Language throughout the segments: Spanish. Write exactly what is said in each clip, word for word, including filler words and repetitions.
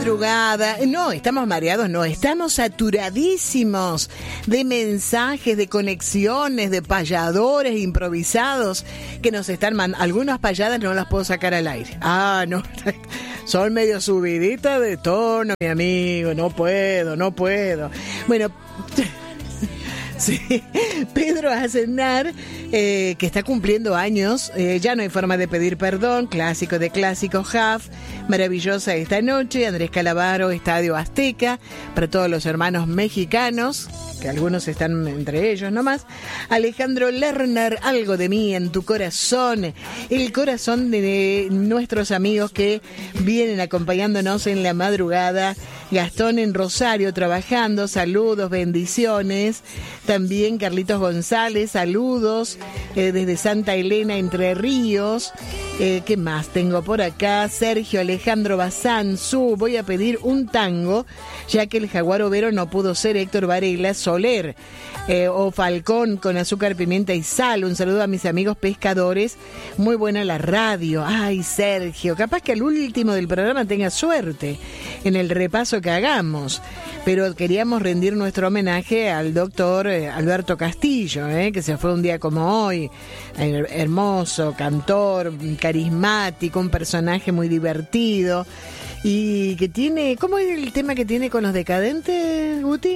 madrugada. No, estamos mareados, no, estamos saturadísimos de mensajes, de conexiones, de payadores improvisados que nos están mandando. Algunas payadas no las puedo sacar al aire. Ah, no, son medio subiditas de tono, mi amigo, no puedo, no puedo. Bueno... Sí. Pedro Aznar, eh, que está cumpliendo años, eh, ya no hay forma de pedir perdón, clásico de clásicos, Jaf, maravillosa esta noche, Andrés Calamaro, Estadio Azteca, para todos los hermanos mexicanos, que algunos están entre ellos nomás, Alejandro Lerner, algo de mí en tu corazón, el corazón de nuestros amigos que vienen acompañándonos en la madrugada, Gastón en Rosario trabajando, saludos, bendiciones. También Carlitos González, saludos eh, desde Santa Elena, Entre Ríos. Eh, ¿Qué más tengo por acá? Sergio Alejandro Bazán, su, voy a pedir un tango, ya que el Jaguar Overo no pudo ser Héctor Varela, Soler eh, o Falcón con azúcar, pimienta y sal. Un saludo a mis amigos pescadores. Muy buena la radio. Ay, Sergio, capaz que al último del programa tenga suerte en el repaso que hagamos. Pero queríamos rendir nuestro homenaje al doctor eh, Alberto Castillo, eh, que se fue un día como hoy. Eh, hermoso, cantor, carismático, un personaje muy divertido. Y que tiene... ¿Cómo es el tema que tiene con los decadentes, Guti?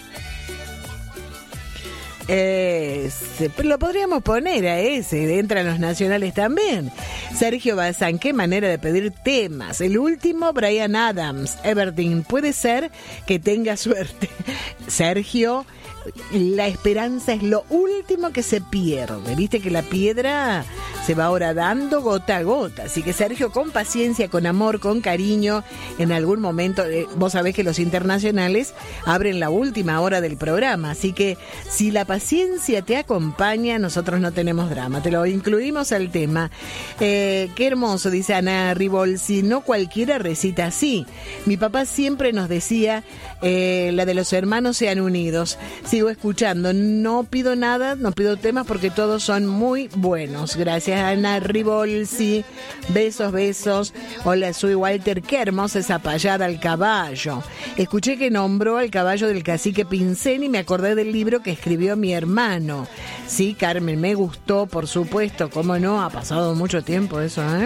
Ese, lo podríamos poner a ese, entran los nacionales también. Sergio Bazán, qué manera de pedir temas. El último, Bryan Adams, Everything, puede ser que tenga suerte. Sergio, la esperanza es lo último que se pierde. Viste que la piedra se va horadando gota a gota. Así que Sergio, con paciencia, con amor, con cariño, en algún momento, eh, vos sabés que los internacionales abren la última hora del programa. Así que si la paciencia te acompaña, nosotros no tenemos drama. Te lo incluimos al tema. Eh, qué hermoso, dice Ana Ribolsi. No cualquiera recita así. Mi papá siempre nos decía, eh, la de los hermanos sean unidos. Sigo escuchando, no pido nada, no pido temas porque todos son muy buenos. Gracias, Ana Ribolsi. Besos, besos. Hola, soy Walter. Qué hermosa esa payada al caballo. Escuché que nombró al caballo del cacique Pincén y me acordé del libro que escribió mi hermano. Sí, Carmen, me gustó, por supuesto. ¿Cómo no? Ha pasado mucho tiempo eso, ¿eh?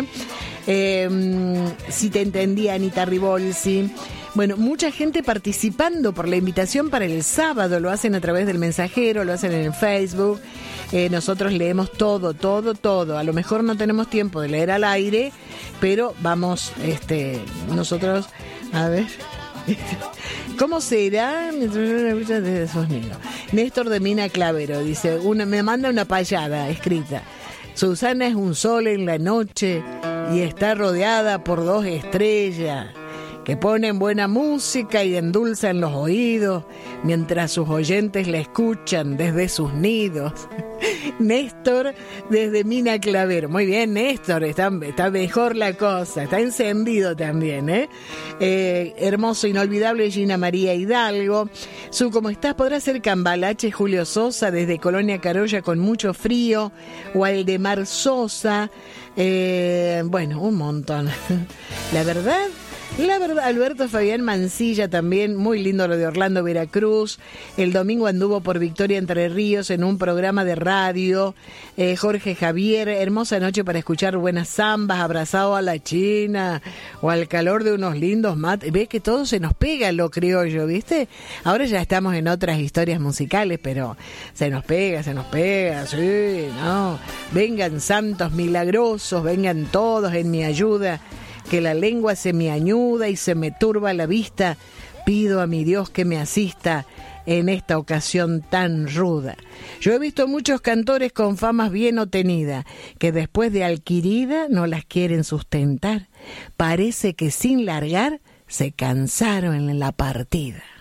Eh, si te entendí, Anita Ribolsi. Bueno, mucha gente participando por la invitación para el sábado, lo hacen a través del mensajero, lo hacen en el Facebook, eh, nosotros leemos todo, todo, todo, a lo mejor no tenemos tiempo de leer al aire, pero vamos, este, nosotros, a ver... ¿Cómo será? Desde sonido. Néstor de Mina Clavero dice, una, me manda una payada escrita. Susana es un sol en la noche y está rodeada por dos estrellas que ponen buena música y endulzan los oídos mientras sus oyentes la escuchan desde sus nidos. Néstor desde Mina Clavero. Muy bien, Néstor, está, está mejor la cosa, está encendido también, ¿eh? Eh, hermoso, inolvidable Gina María Hidalgo. Su ¿cómo estás? Podrá ser Cambalache Julio Sosa desde Colonia Carolla con mucho frío. Waldemar Sosa. Eh, bueno, un montón. La verdad... La verdad, Alberto Fabián Mancilla también, muy lindo lo de Orlando, Veracruz. El domingo anduvo por Victoria, Entre Ríos, en un programa de radio. Eh, Jorge Javier, hermosa noche para escuchar buenas zambas, abrazado a la China o al calor de unos lindos mates. Ves que todo se nos pega lo criollo, ¿viste? Ahora ya estamos en otras historias musicales, pero se nos pega, se nos pega, sí, ¿no? Vengan santos milagrosos, vengan todos en mi ayuda. Que la lengua se me añuda y se me turba la vista, pido a mi Dios que me asista en esta ocasión tan ruda. Yo he visto muchos cantores con famas bien obtenida, que después de adquirida no las quieren sustentar. Parece que sin largar se cansaron en la partida.